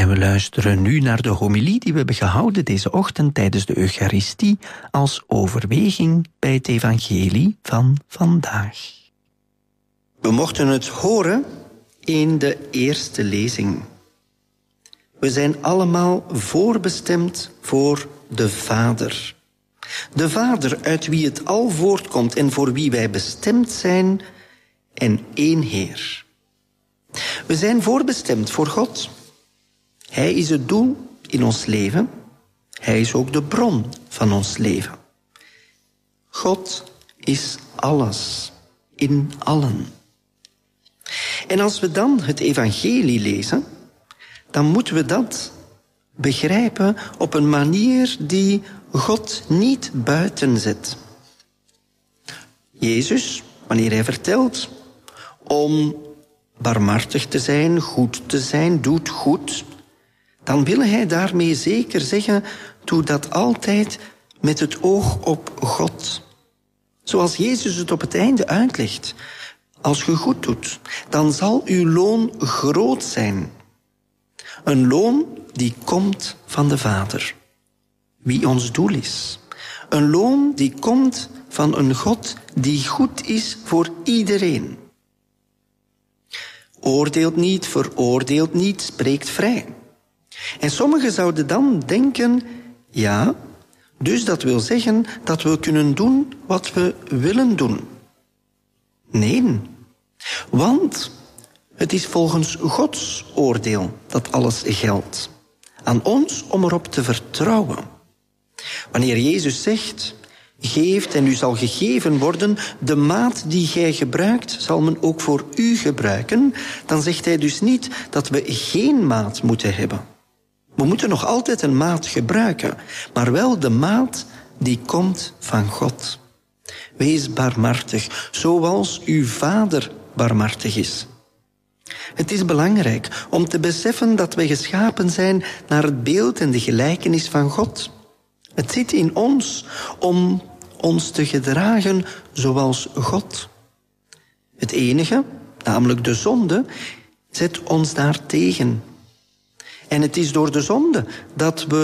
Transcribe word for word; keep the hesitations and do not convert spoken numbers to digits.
En we luisteren nu naar de homilie die we hebben gehouden deze ochtend tijdens de Eucharistie als overweging bij het evangelie van vandaag. We mochten het horen in de eerste lezing. We zijn allemaal voorbestemd voor de Vader. De Vader uit wie het al voortkomt en voor wie wij bestemd zijn en één Heer. We zijn voorbestemd voor God. Hij is het doel in ons leven. Hij is ook de bron van ons leven. God is alles, in allen. En als we dan het evangelie lezen, dan moeten we dat begrijpen op een manier die God niet buiten zet. Jezus, wanneer hij vertelt om barmhartig te zijn, goed te zijn, doet goed, dan wil hij daarmee zeker zeggen, doe dat altijd met het oog op God. Zoals Jezus het op het einde uitlegt. Als je goed doet, dan zal uw loon groot zijn. Een loon die komt van de Vader, wie ons doel is. Een loon die komt van een God die goed is voor iedereen. Oordeelt niet, veroordeelt niet, spreekt vrij. En sommigen zouden dan denken, ja, dus dat wil zeggen dat we kunnen doen wat we willen doen. Nee, want het is volgens Gods oordeel dat alles geldt. Aan ons om erop te vertrouwen. Wanneer Jezus zegt, geeft en u zal gegeven worden, de maat die gij gebruikt zal men ook voor u gebruiken, dan zegt hij dus niet dat we geen maat moeten hebben. We moeten nog altijd een maat gebruiken, maar wel de maat die komt van God. Wees barmhartig, zoals uw Vader barmhartig is. Het is belangrijk om te beseffen dat wij geschapen zijn naar het beeld en de gelijkenis van God. Het zit in ons om ons te gedragen zoals God. Het enige, namelijk de zonde, zet ons daartegen. En het is door de zonde dat we